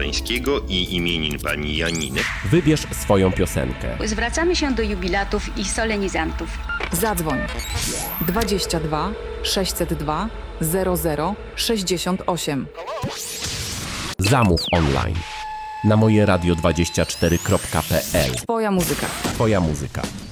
Żańskiego i imienin pani Janiny. Wybierz swoją piosenkę. Zwracamy się do jubilatów i solenizantów. Zadzwoń 22 602 00 68. Zamów online na mojeradio24.pl. Twoja muzyka. Twoja muzyka.